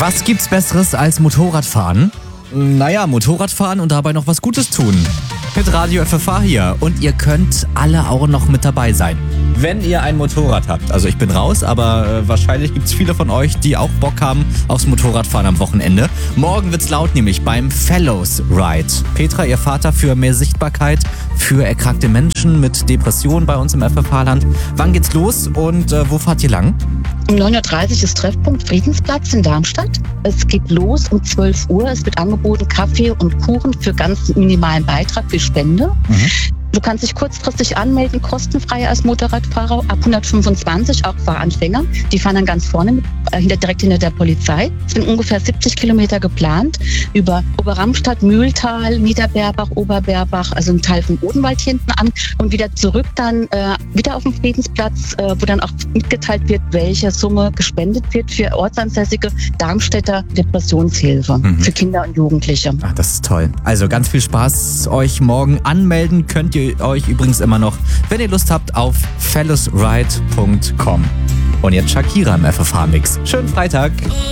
Was gibt's Besseres als Motorradfahren? Naja, Motorradfahren und dabei noch was Gutes tun. Mit Radio FFH hier und ihr könnt alle auch noch mit dabei sein. Wenn ihr ein Motorrad habt, also ich bin raus, aber wahrscheinlich gibt es viele von euch, die auch Bock haben aufs Motorradfahren am Wochenende. Morgen wird's laut, nämlich beim Fellows Ride. Petra, ihr Vater für mehr Sichtbarkeit für erkrankte Menschen mit Depressionen bei uns im FFH-Land. Wann geht's los und wo fahrt ihr lang? Um 9.30 Uhr ist Treffpunkt Friedensplatz in Darmstadt. Es geht los um 12 Uhr. Es wird angeboten Kaffee und Kuchen für ganz minimalen Beitrag für Spende. Du kannst dich kurzfristig anmelden, kostenfrei als Motorradfahrer, ab 125, auch Fahranfänger. Die fahren dann ganz vorne, direkt hinter der Polizei. Es sind ungefähr 70 Kilometer geplant, über Oberramstadt, Mühltal, Niederberbach, Oberberbach, also ein Teil vom Odenwald hinten an und wieder zurück dann wieder auf dem Friedensplatz, wo dann auch mitgeteilt wird, welche Summe gespendet wird für ortsansässige Darmstädter Depressionshilfe für Kinder und Jugendliche. Ach, das ist toll. Also ganz viel Spaß euch morgen anmelden könnt ihr euch übrigens immer noch, wenn ihr Lust habt, auf fellowsride.com. Und jetzt Shakira im FFH-Mix. Schönen Freitag.